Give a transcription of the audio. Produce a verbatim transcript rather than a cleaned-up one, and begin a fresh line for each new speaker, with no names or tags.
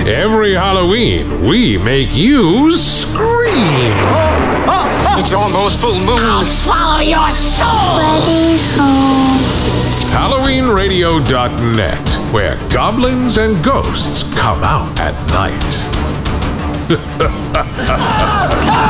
Every Halloween, we make you scream.
It's almost full moon.
I'll swallow your soul!
Buddy home.
Halloween Radio dot net, where goblins and ghosts come out at night.